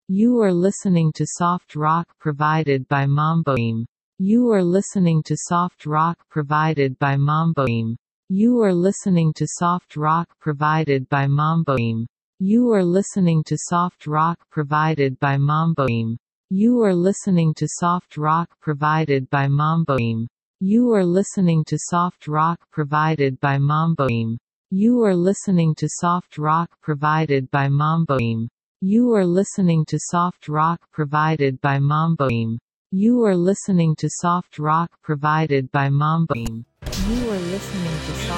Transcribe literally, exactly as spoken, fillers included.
You are listening to soft rock provided by Mamboim. You are listening to soft rock provided by Mamboim. You are listening to soft rock provided by Mamboim. You are listening to soft rock provided by Mamboim. You are listening to soft rock provided by Mamboim. You are listening to soft rock provided by Mamboim. You are listening to soft rock provided by Mamboim. You are listening to soft rock provided by Mamboim. You are listening to soft rock provided by Mamboim. You are listening to soft